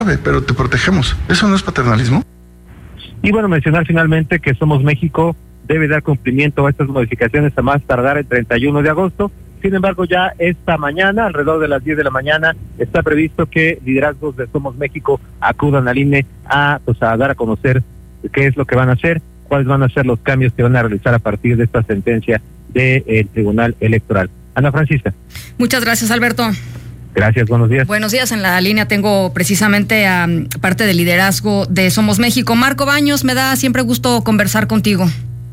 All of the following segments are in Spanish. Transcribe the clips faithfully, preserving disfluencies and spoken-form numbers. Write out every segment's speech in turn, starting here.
pero te protegemos. ¿Eso no es paternalismo? Y bueno, mencionar finalmente que Somos México debe dar cumplimiento a estas modificaciones a más tardar el treinta y uno de agosto. Sin embargo, ya esta mañana, alrededor de las diez de la mañana, está previsto que liderazgos de Somos México acudan al I N E a, pues, a dar a conocer qué es lo que van a hacer, cuáles van a ser los cambios que van a realizar a partir de esta sentencia del Tribunal Electoral. Ana Francisca. Muchas gracias, Alberto. Gracias, buenos días. Buenos días, en la línea tengo precisamente a parte del liderazgo de Somos México. Marco Baños, me da siempre gusto conversar contigo.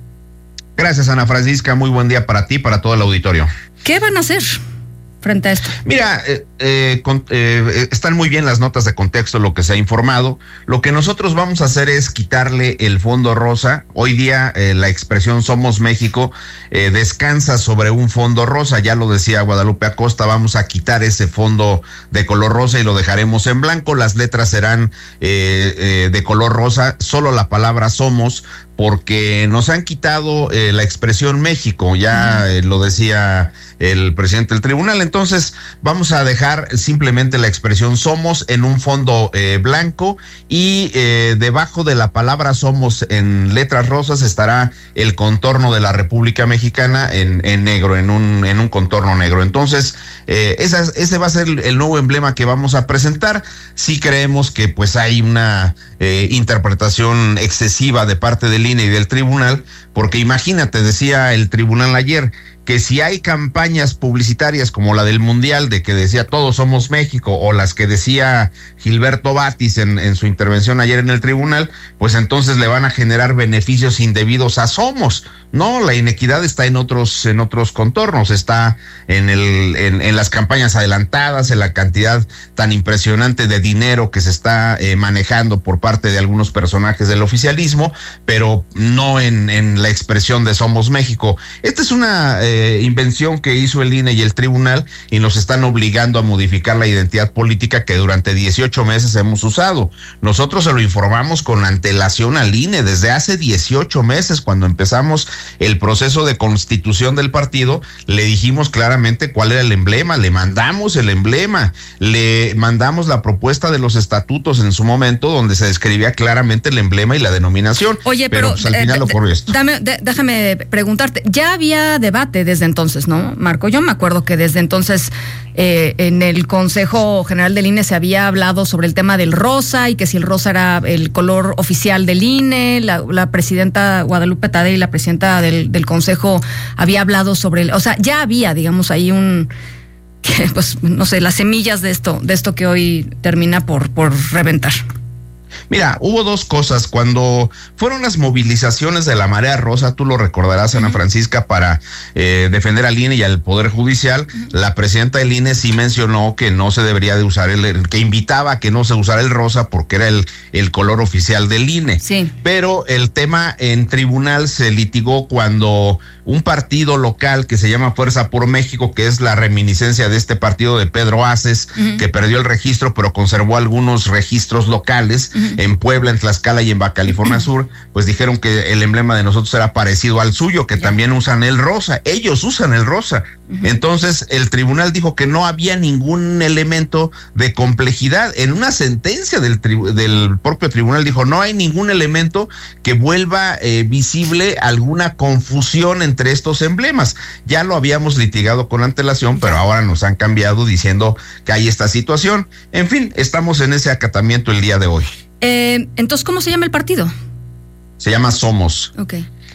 Gracias, Ana Francisca, muy buen día para ti y para todo el auditorio. ¿Qué van a hacer frente a esto? Mira, eh, eh, con, eh, están muy bien las notas de contexto, lo que se ha informado. Lo que nosotros vamos a hacer es quitarle el fondo rosa. Hoy día eh, la expresión Somos México eh, descansa sobre un fondo rosa. Ya lo decía Guadalupe Acosta, vamos a quitar ese fondo de color rosa y lo dejaremos en blanco. Las letras serán eh, eh, de color rosa, solo la palabra Somos, porque nos han quitado eh, la expresión México, ya eh, lo decía el presidente del tribunal. Entonces vamos a dejar simplemente la expresión Somos en un fondo eh, blanco y eh, debajo de la palabra Somos en letras rosas estará el contorno de la República Mexicana en, en negro, en un en un contorno negro. Entonces eh, esa, ese va a ser el nuevo emblema que vamos a presentar. Sí creemos que pues hay una eh, interpretación excesiva de parte del I N E y del tribunal, porque imagínate, decía el tribunal ayer, que si hay campañas publicitarias como la del Mundial, de que decía Todos Somos México, o las que decía Gilberto Batis en, en su intervención ayer en el tribunal, pues entonces le van a generar beneficios indebidos a Somos. No, la inequidad está en otros, en otros contornos, está en el, en, en las campañas adelantadas, en la cantidad tan impresionante de dinero que se está eh, manejando por parte de algunos personajes del oficialismo, pero no en, en la expresión de Somos México. Esta es una eh, invención que hizo el I N E y el tribunal, y nos están obligando a modificar la identidad política que durante dieciocho meses hemos usado. Nosotros se lo informamos con antelación al I N E desde hace dieciocho meses, cuando empezamos el proceso de constitución del partido. Le dijimos claramente cuál era el emblema, le mandamos el emblema, le mandamos la propuesta de los estatutos en su momento, donde se describía claramente el emblema y la denominación. Oye, pero, pero pues, al eh, final ocurrió esto. Dame, de, déjame preguntarte, ya había debate desde entonces, ¿no, Marco? Yo me acuerdo que desde entonces eh, en el Consejo General del I N E se había hablado sobre el tema del rosa, y que si el rosa era el color oficial del I N E, la, la presidenta Guadalupe Tadei, la presidenta del, del Consejo, había hablado sobre el, o sea, ya había, digamos, ahí un, que, pues, no sé, las semillas de esto, de esto que hoy termina por, por reventar. Mira, hubo dos cosas. Cuando fueron las movilizaciones de la Marea Rosa, tú lo recordarás, Ana Francisca, para eh, defender al I N E y al Poder Judicial, uh-huh. La presidenta del I N E sí mencionó que no se debería de usar el, que invitaba a que no se usara el rosa porque era el, el color oficial del I N E. Sí. Pero el tema en tribunal se litigó cuando un partido local que se llama Fuerza por México, que es la reminiscencia de este partido de Pedro Aces, uh-huh. que perdió el registro pero conservó algunos registros locales, uh-huh. en Puebla, en Tlaxcala y en Baja California Sur, pues dijeron que el emblema de nosotros era parecido al suyo, que también usan el rosa, ellos usan el rosa. Uh-huh. Entonces el tribunal dijo que no había ningún elemento de complejidad. En una sentencia del, tri- del propio tribunal dijo, no hay ningún elemento que vuelva eh, visible alguna confusión entre estos emblemas. Ya lo habíamos litigado con antelación, pero ahora nos han cambiado diciendo que hay esta situación. En fin, estamos en ese acatamiento el día de hoy. Eh, entonces, ¿cómo se llama el partido? Se llama Somos. Ok.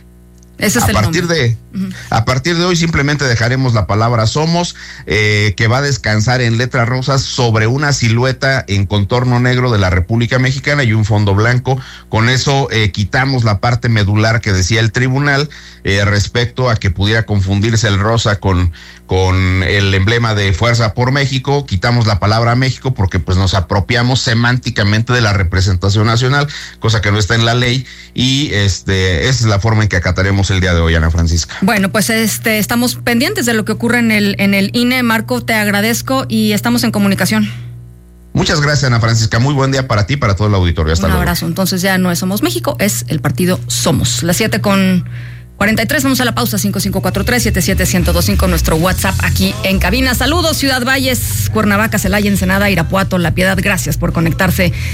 Ese es a el partir nombre. de uh-huh. a partir de hoy simplemente dejaremos la palabra Somos, eh, que va a descansar en letras rosas sobre una silueta en contorno negro de la República Mexicana y un fondo blanco. Con eso eh, quitamos la parte medular que decía el tribunal eh, respecto a que pudiera confundirse el rosa con con el emblema de Fuerza por México. Quitamos la palabra México porque pues nos apropiamos semánticamente de la representación nacional, cosa que no está en la ley, y este esa es la forma en que acataremos el día de hoy, Ana Francisca. Bueno, pues este estamos pendientes de lo que ocurre en el en el I N E. Marco, te agradezco y estamos en comunicación. Muchas gracias, Ana Francisca. Muy buen día para ti y para todo el auditorio. Hasta luego. Un abrazo. Entonces ya no es Somos México, es el partido Somos. Las siete con cuarenta y tres. Vamos a la pausa. Cinco cinco cuatro tres, siete siete uno cero dos cinco, nuestro WhatsApp aquí en cabina. Saludos, Ciudad Valles, Cuernavaca, Celaya, Ensenada, Irapuato, La Piedad. Gracias por conectarse